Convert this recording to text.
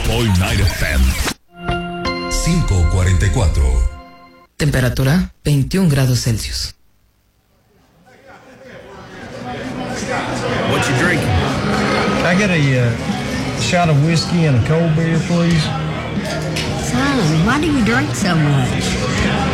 All Night FM. 5:44. Temperatura 21 grados Celsius. What you drinking? Can I get a shot of whiskey and a cold beer, please? Son, why do you drink so much?